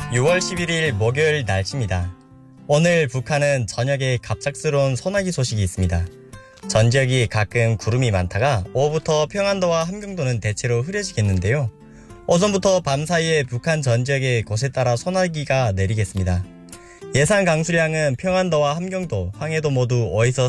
6월 11일 목요일 날씨입니다. 오늘 북한은 저녁에 갑작스러운 소나기 소식이 있습니다. 전 지역이 가끔 구름이 많다가 오후부터 평안도와 함경도는 대체로 흐려지겠는데요. 오전부터 밤 사이에 북한 전 지역의 곳에 따라 소나기가 내리겠습니다. 예상 강수량은 평안도와 함경도, 황해도 모두 5에서